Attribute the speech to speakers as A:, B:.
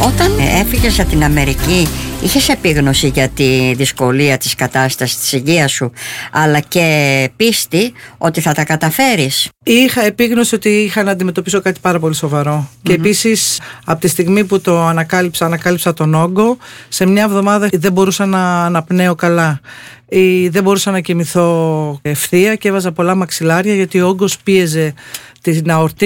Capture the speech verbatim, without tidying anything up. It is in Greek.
A: Όταν έφυγες από την Αμερική, είχες επίγνωση για τη δυσκολία της κατάστασης της υγείας σου, αλλά και πίστη ότι θα τα καταφέρεις?
B: Είχα επίγνωση ότι είχα να αντιμετωπίσω κάτι πάρα πολύ σοβαρό. Mm-hmm. Και επίσης, από τη στιγμή που το ανακάλυψα, ανακάλυψα τον όγκο, σε μια εβδομάδα δεν μπορούσα να αναπνέω καλά. Ή δεν μπορούσα να κοιμηθώ ευθεία και έβαζα πολλά μαξιλάρια, γιατί ο όγκος πίεζε την αορτή